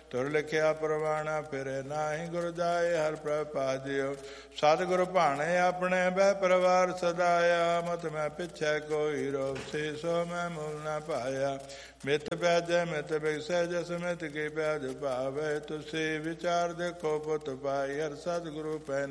ਤੁਰ ਲਿਖਿਆ ਪ੍ਰਵਾਣਾ ਫਿਰੇ ਨਾਹੀ। ਗੁਰ ਜਾਏ ਹਰਿ ਪ੍ਰਪਾਦਿਓ ਸਤਿਗੁਰ ਭਾਣੇ ਆਪਣੇ ਬਹਿ ਪਰਿਵਾਰ ਸਦਾਇਆ। ਮਤ ਮੈਂ ਪਿੱਛੇ ਕੋਈ ਰੋਗ ਸੀ ਸੋ ਮੈਂ ਮੂਲ ਨਾ ਪਾਇਆ। ਮਿਤ ਪੈਜੈ ਮਿਤ ਬਿਗਸੈ ਜਸ ਮਿਤ ਕੀ ਪੈਜ ਭਾਵੇ। ਤੁਸੀਂ ਵਿਚਾਰ ਦੇਖੋ ਪੁੱਤ ਪਾਈ ਹਰਿ ਸਤਿਗੁਰੂ ਪੈ